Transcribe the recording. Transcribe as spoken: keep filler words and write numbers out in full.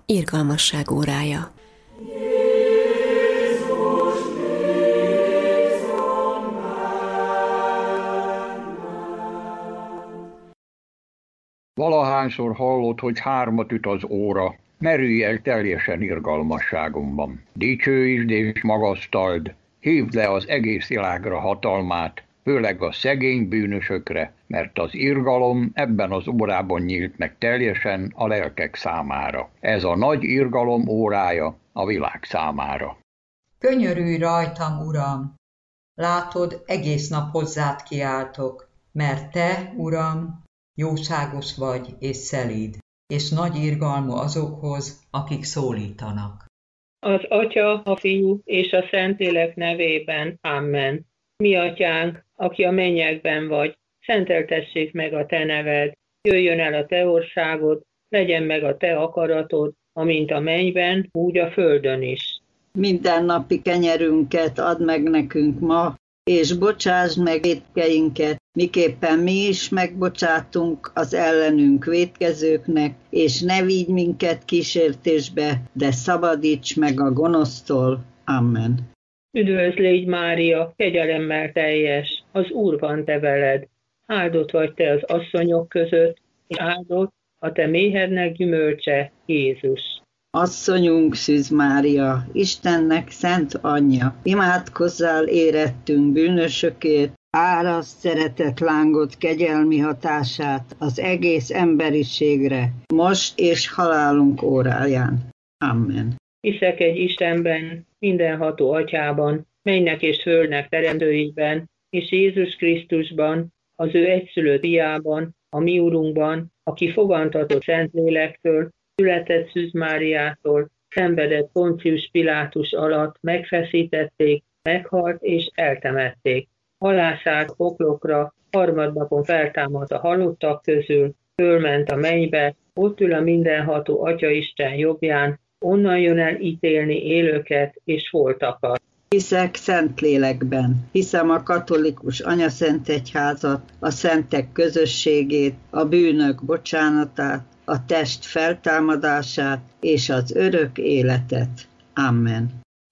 Irgalmasság órája. Valahányszor hallod, hogy hármat üt az óra, merülj el teljesen irgalmasságomban. Dicsőítsd és magasztald, hívd le az egész világra hatalmát, főleg a szegény bűnösökre, mert az irgalom ebben az órában nyílt meg teljesen a lelkek számára. Ez a nagy irgalom órája a világ számára. Könyörülj rajtam, Uram! Látod, egész nap hozzád kiáltok, mert Te, Uram, jóságos vagy és szelíd, és nagy irgalmú azokhoz, akik szólítanak. Az Atya, a Fiú és a Szentlélek nevében. Amen. Mi Atyánk, aki a mennyekben vagy, szenteltessék meg a Te neved, jöjjön el a Te országod, legyen meg a Te akaratod, amint a mennyben, úgy a földön is. Mindennapi kenyerünket add meg nekünk ma, és bocsásd meg vétkeinket, miképpen mi is megbocsátunk az ellenünk vétkezőknek, és ne vigy minket kísértésbe, de szabadíts meg a gonosztól. Amen. Üdvözl légy, Mária, kegyelemmel teljes, az Úr van te veled. Áldott vagy te az asszonyok között, és áldott a te méhednek gyümölcse, Jézus. Asszonyunk, Szűz Mária, Istennek szent anyja, imádkozzál érettünk bűnösökért, áraszt szeretett lángot kegyelmi hatását az egész emberiségre, most és halálunk óráján. Amen. Hiszek egy Istenben, mindenható Atyában, mennynek és földnek teremtőiben, és Jézus Krisztusban, az ő egyszülött fiában, a mi Urunkban, aki fogantatott Szentlélektől, született Szűz Máriától, szenvedett Poncius Pilátus alatt, megfeszítették, meghalt és eltemették. Alászállt poklokra, harmadnapon feltámadt a halottak közül, fölment a mennybe, ott ül a mindenható Atyaisten jobbján, onnan jön el ítélni élőket és holtakat. Hiszek Szentlélekben, hiszem a katolikus anyaszentegyházat, a szentek közösségét, a bűnök bocsánatát, a test feltámadását és az örök életet. Amen.